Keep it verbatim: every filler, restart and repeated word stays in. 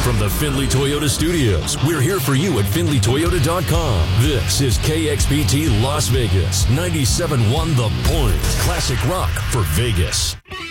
From the Findlay Toyota Studios, we're here for you at Findlay Toyota dot com. This is K X P T Las Vegas, ninety-seven point one The Point. Classic rock for Vegas.